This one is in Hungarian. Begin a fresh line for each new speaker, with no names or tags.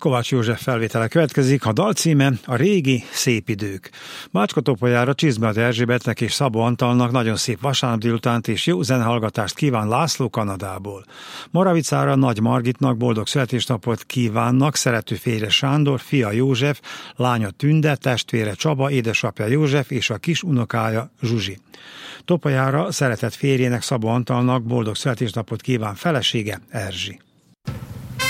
Kovács József felvétele következik, a dal címe a régi szép idők. Bácska-Topolyára Csizmadt Erzsébetnek és Szabó Antalnak nagyon szép vasárnap délutánt és jó zenehallgatást kíván László Kanadából. Moravicára Nagy Margitnak boldog születésnapot kívánnak szerető férje Sándor, fia József, lánya Tünde, testvére Csaba, édesapja József és a kis unokája Zsuzsi. Topolyára szeretett férjének Szabó Antalnak boldog születésnapot kíván felesége Erzsi.